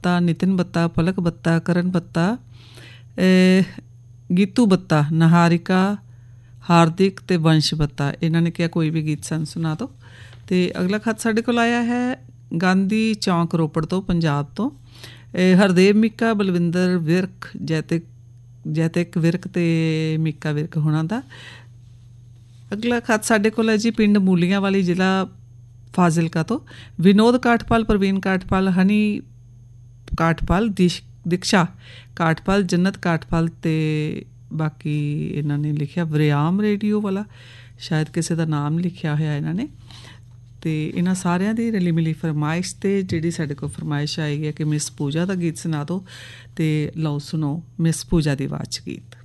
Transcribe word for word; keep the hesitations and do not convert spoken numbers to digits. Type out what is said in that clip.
ਬੱਤਾ, ਨਿਤਿਨ ਬੱਤਾ, ਪਲਕ ਬੱਤਾ, ਕਰਨ ਬੱਤਾ, ਗੀਤੂ ਬੱਤਾ, ਨਿਹਾਰਿਕਾ, ਹਾਰਦਿਕ ਅਤੇ ਵੰਸ਼ ਬੱਤਾ। ਇਹਨਾਂ ਨੇ ਕਿਹਾ ਕੋਈ ਵੀ ਗੀਤ ਸਾਨੂੰ ਸੁਣਾ ਦਿਓ। ਅਤੇ ਅਗਲਾ ਖੱਤ ਸਾਡੇ ਕੋਲ ਆਇਆ ਹੈ ਗਾਂਧੀ ਚੌਂਕ ਰੋਪੜ ਤੋਂ, ਪੰਜਾਬ ਤੋਂ। ਹਰਦੇਵ ਮਿੱਕਾ, ਬਲਵਿੰਦਰ ਵਿਰਕ, ਜੈਤਿਕ ਜੈਤਿਕ ਵਿਰਕ ਅਤੇ ਮਿੱਕਾ ਵਿਰਕ ਹੋਣਾ ਦਾ। ਅਗਲਾ ਖੱਤ ਸਾਡੇ ਕੋਲ ਹੈ ਜੀ ਪਿੰਡ ਮੂਲੀਆਂ ਵਾਲੀ, ਜ਼ਿਲ੍ਹਾ ਫਾਜ਼ਿਲਕਾ ਤੋਂ। ਵਿਨੋਦ ਕਾਠਪਾਲ, ਪ੍ਰਵੀਨ ਕਾਠਪਾਲ, ਹਨੀ ਕਾਠਪਾਲ, ਦਿਸ਼ ਦਿਕਸ਼ਾ ਕਾਠਪਾਲ, ਜੰਨਤ ਕਾਠਪਾਲ ਅਤੇ ਬਾਕੀ ਇਹਨਾਂ ਨੇ ਲਿਖਿਆ ਵਰਿਆਮ ਰੇਡੀਓ ਵਾਲਾ, ਸ਼ਾਇਦ ਕਿਸੇ ਦਾ ਨਾਮ ਲਿਖਿਆ ਹੋਇਆ ਇਹਨਾਂ ਨੇ। ਅਤੇ ਇਹਨਾਂ ਸਾਰਿਆਂ ਦੀ ਰਲੀ ਮਿਲੀ ਫਰਮਾਇਸ਼ 'ਤੇ ਜਿਹੜੀ ਸਾਡੇ ਕੋਲ ਫਰਮਾਇਸ਼ ਆਈ ਹੈ ਕਿ ਮਿਸ ਪੂਜਾ ਦਾ ਗੀਤ ਸੁਣਾ ਦਿਓ। ਅਤੇ ਲਓ ਸੁਣੋ ਮਿਸ ਪੂਜਾ ਦੀ ਆਵਾਜ਼ 'ਚ ਗੀਤ।